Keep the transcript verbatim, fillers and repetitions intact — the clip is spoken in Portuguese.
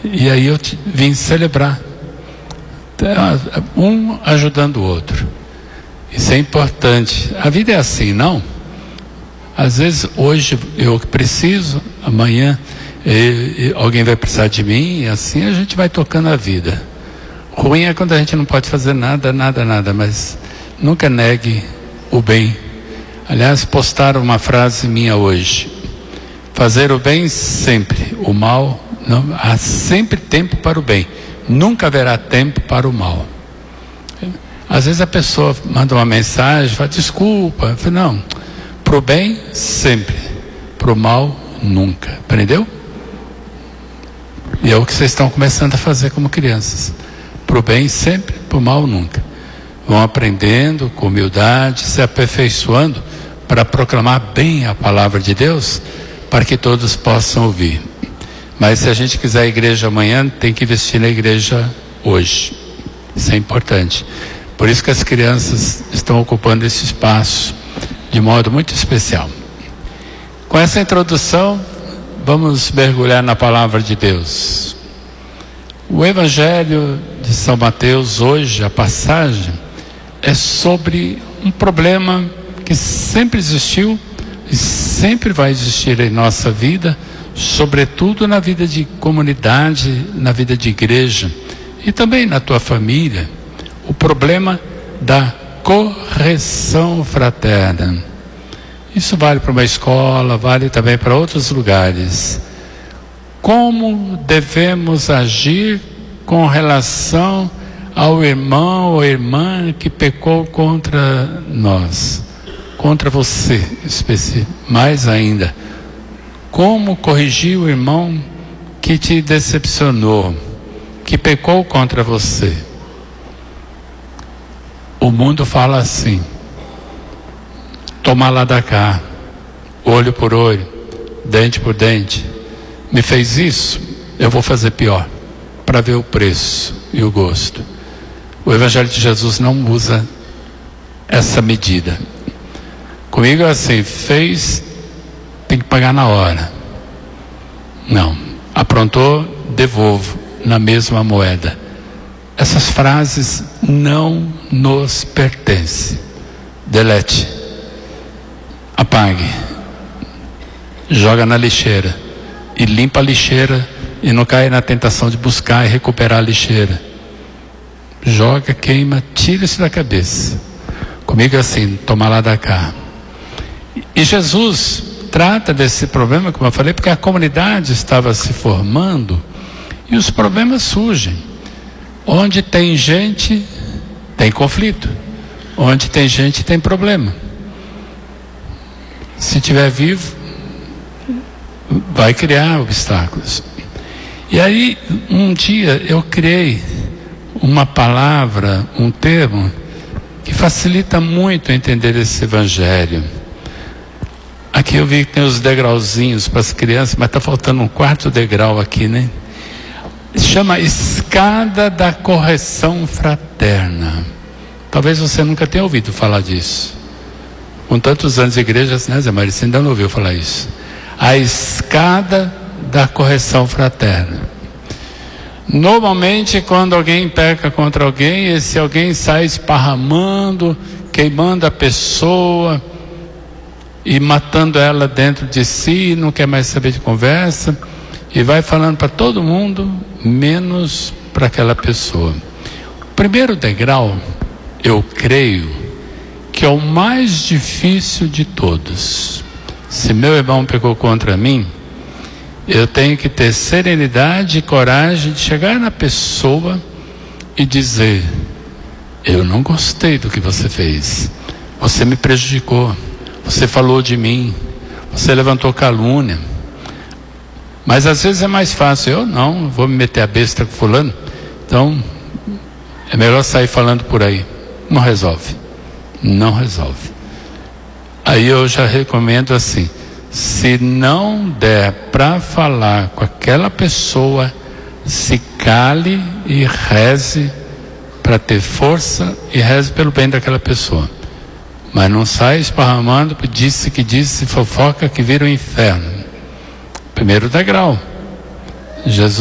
E aí eu te, vim celebrar, um ajudando o outro. Isso é importante. A vida é assim, não? Às vezes hoje eu preciso, amanhã e, e alguém vai precisar de mim, e assim a gente vai tocando a vida. Ruim é quando a gente não pode fazer nada, nada, nada, mas nunca negue o bem. Aliás, postaram uma frase minha hoje: fazer o bem sempre, o mal não. Há sempre tempo para o bem, nunca haverá tempo para o mal. Às vezes a pessoa manda uma mensagem, fala desculpa, eu falo, não, para o bem sempre, para o mal nunca. Aprendeu? E é o que vocês estão começando a fazer como crianças. Para o bem sempre, para o mal nunca. Vão aprendendo com humildade, se aperfeiçoando para proclamar bem a palavra de Deus, para que todos possam ouvir. Mas se a gente quiser a igreja amanhã, tem que investir na igreja hoje. Isso é importante. Por isso que as crianças estão ocupando esse espaço de modo muito especial. Com essa introdução, vamos mergulhar na palavra de Deus. O Evangelho de São Mateus hoje, a passagem, é sobre um problema que sempre existiu e sempre vai existir em nossa vida, sobretudo na vida de comunidade, na vida de igreja e também na tua família, o problema da correção fraterna. Isso vale para uma escola, vale também para outros lugares. Como devemos agir com relação ao irmão ou irmã que pecou contra nós, contra você, mais ainda? Como corrigir o irmão que te decepcionou, que pecou contra você? O mundo fala assim: toma lá da cá, olho por olho, dente por dente. Me fez isso, eu vou fazer pior, para ver o preço e o gosto. O Evangelho de Jesus não usa essa medida. Comigo é assim: fez, tem que pagar na hora. Não, aprontou, devolvo na mesma moeda. Essas frases não nos pertencem. Delete, apague, joga na lixeira e limpa a lixeira e não cai na tentação de buscar e recuperar a lixeira. Joga, queima, tira isso da cabeça. Comigo é assim: toma lá da cá. E Jesus trata desse problema, como eu falei, porque a comunidade estava se formando e os problemas surgem. Onde tem gente, tem conflito. Onde tem gente, tem problema. Se estiver vivo, vai criar obstáculos. E aí, um dia eu criei uma palavra, um termo que facilita muito entender esse evangelho. Aqui eu vi que tem os degrauzinhos para as crianças, mas está faltando um quarto degrau aqui, né? Chama escada da correção fraterna. Talvez você nunca tenha ouvido falar disso. Com tantos anos de igrejas, né, Zé Maria? Você ainda não ouviu falar isso. A escada da correção fraterna. Normalmente, quando alguém peca contra alguém, esse alguém sai esparramando, queimando a pessoa e matando ela dentro de si, não quer mais saber de conversa, e vai falando para todo mundo, menos para aquela pessoa. O primeiro degrau, eu creio, que é o mais difícil de todos. Se meu irmão pecou contra mim, eu tenho que ter serenidade e coragem de chegar na pessoa e dizer: eu não gostei do que você fez, você me prejudicou, você falou de mim, você levantou calúnia. Mas às vezes é mais fácil: eu não, vou me meter a besta com fulano, então é melhor sair falando por aí. Não resolve, não resolve. Aí eu já recomendo assim: se não der para falar com aquela pessoa, se cale e reze para ter força e reze pelo bem daquela pessoa. Mas não sai esparramando, disse que disse, fofoca que vira o inferno. Primeiro degrau. Jesus